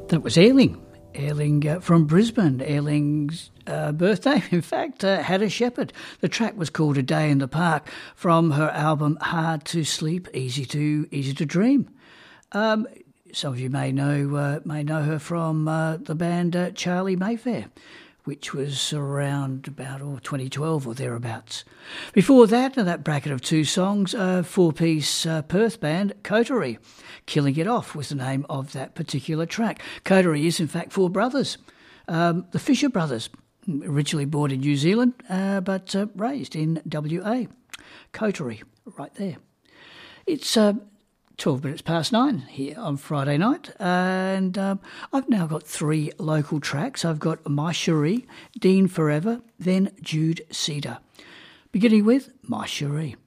That was Airling. Airling from Brisbane. Airling's birthday, in fact, had a shepherd. The track was called A Day in the Park from her album Hard to Sleep, Easy to Dream. Some of you may know her from the band Charlie Mayfair, which was around about 2012 or thereabouts. Before that bracket of two songs, a four-piece Perth band, Coterie. Killing It Off was the name of that particular track. Coterie is, in fact, four brothers. The Fisher brothers, originally born in New Zealand, but raised in WA. Coterie, right there. It's 12 minutes past 9 here on Friday night, and I've now got three local tracks. I've got My Cherie, Dean Forever, then Jude Cedar. Beginning with My Cherie.